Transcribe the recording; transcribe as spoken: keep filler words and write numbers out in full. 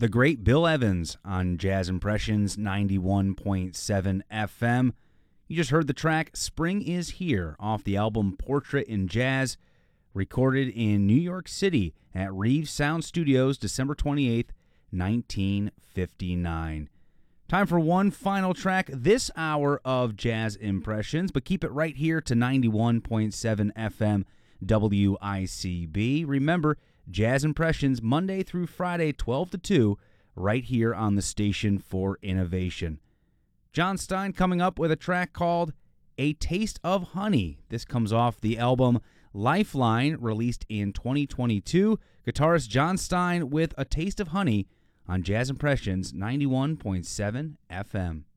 The great Bill Evans on Jazz Impressions ninety-one point seven F M. You just heard the track Spring Is Here off the album Portrait in Jazz, recorded in New York City at Reeves Sound Studios December twenty-eighth, nineteen fifty-nine. Time for one final track this hour of Jazz Impressions, but keep it right here to ninety-one point seven F M W I C B. Remember, Jazz Impressions Monday through Friday, twelve to two, right here on the station for innovation. John Stein coming up with a track called A Taste of Honey. This comes off the album Lifeline, released in twenty twenty-two. Guitarist John Stein with A Taste of Honey on Jazz Impressions ninety-one point seven F M.